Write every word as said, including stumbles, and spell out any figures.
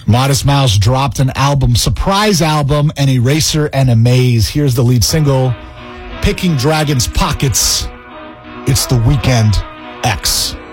Modest Mouse dropped an album, surprise album, An Eraser and a Maze. Here's the lead single, Picking Dragons' Pockets. It's The Weeknd, X.